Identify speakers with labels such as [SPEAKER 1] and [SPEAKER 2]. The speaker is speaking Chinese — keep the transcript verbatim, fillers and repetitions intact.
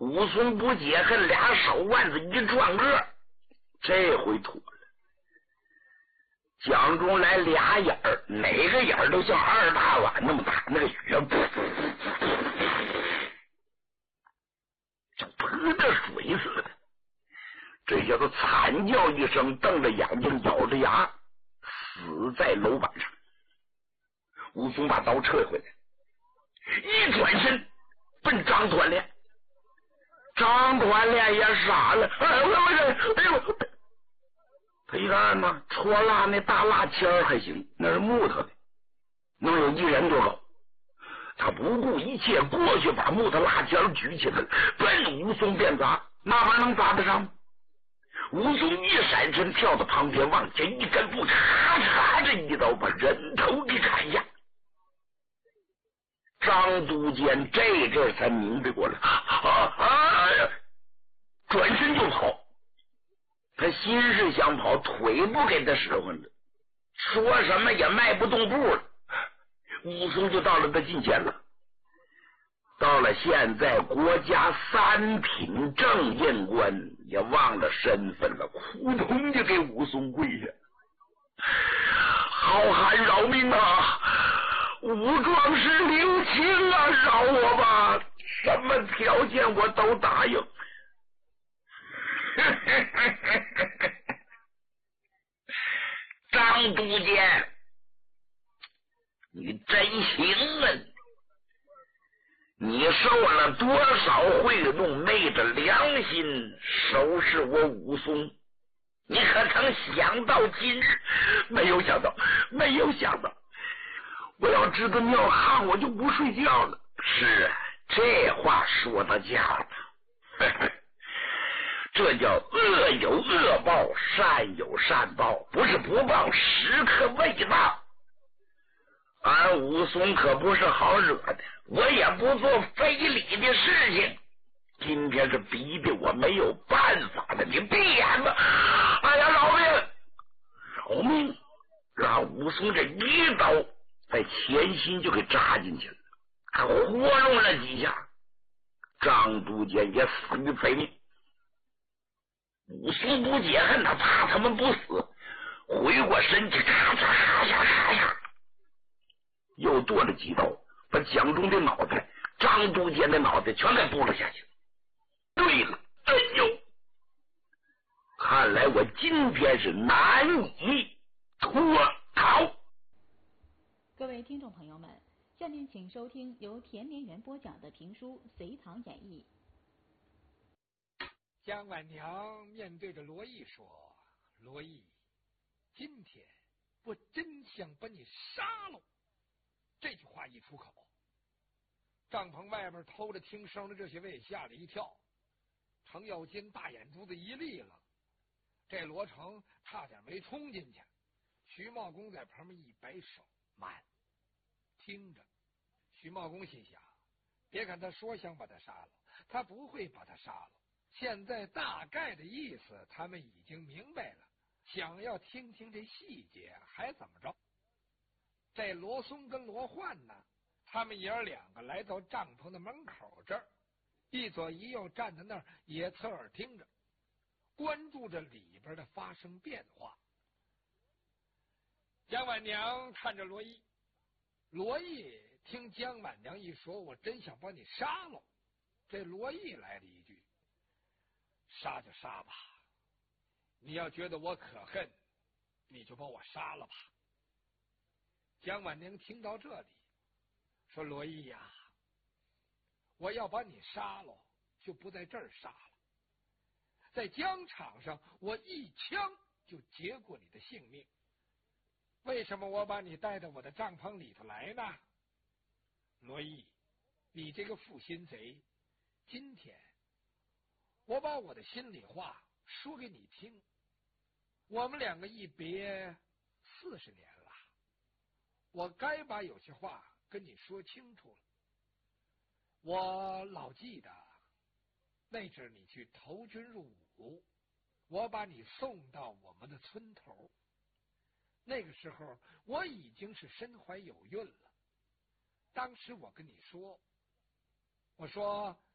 [SPEAKER 1] 武松不解恨，俩手腕子一转个，这回妥了。蒋中来俩眼儿，哪个眼儿都像二大碗那么大，那个血像泼的水似的。这小子惨叫一声，瞪着眼睛，咬着牙，死在楼板上。武松把刀撤回来，一转身奔张团练。张团练也傻了，哎呦哎呦！他一看呢，戳蜡那大蜡签还行，那是木头的，能有一人多高。他不顾一切过去，把木头蜡签举起来，奔武松便砸。那玩意能砸得上吗？武松一闪身，跳到旁边，往前一根步，咔嚓这一刀把人头给砍下。张都监这阵才明白过来，啊啊呀！转身就跑。他心是想跑，腿不给他使唤了，说什么也迈不动步了。武松就到了他近前了。到了现在，国家三品正印官也忘了身份了，扑通就给武松跪下：“好汉饶命啊！武壮士留情啊，饶我吧！什么条件我都答应。”张都监，你真行啊！你受了多少贿赂，昧着良心收拾我武松，你可曾想到今日？没有想到，没有想到！我要知道你要汉，我就不睡觉了。是啊，这话说到家了。这叫恶有恶报，善有善报，不是不报，时刻未到。俺武松可不是好惹的，我也不做非礼的事情。今天是逼得我没有办法了，你闭眼吧！哎呀，饶命！饶命！让武松这一刀在前心就给扎进去了，可活弄了几下，张都监也死于非命。武松不解恨，他怕他们不死，回过身去，咔嚓咔嚓咔嚓，又剁了几刀，把蒋忠的脑袋、张都监的脑袋全给拨了下去。对了，哎呦，看来我今天是难以脱逃。
[SPEAKER 2] 各位听众朋友们，下面请收听由田连元播讲的评书《隋唐演义》。
[SPEAKER 3] 姜婉娘面对着罗毅说：“罗毅，今天我真想把你杀了。”这句话一出口，帐篷外面偷着听声的这些位吓了一跳。程咬金大眼珠子一立了，这罗成差点没冲进去。徐茂公在旁边一摆手：“慢，听着。”徐茂公心想，别看他说想把他杀了，他不会把他杀了。现在大概的意思他们已经明白了，想要听听这细节还怎么着。这罗松跟罗焕呢，他们爷儿两个来到帐篷的门口这儿，一左一右站在那儿，也侧耳听着，关注着里边的发生变化。姜婉娘看着罗毅，罗毅听姜婉娘一说，我真想把你杀了。这罗毅来了一句：“杀就杀吧，你要觉得我可恨，你就把我杀了吧。”姜婉娘听到这里，说：“罗毅呀，我要把你杀了，就不在这儿杀了，在疆场上，我一枪就结过你的性命。为什么我把你带到我的帐篷里头来呢？罗毅，你这个负心贼，今天我把我的心里话说给你听。我们两个一别四十年了，我该把有些话跟你说清楚了。我老记得那阵你去投军入伍，我把你送到我们的村头，那个时候我已经是身怀有孕了。当时我跟你说，我说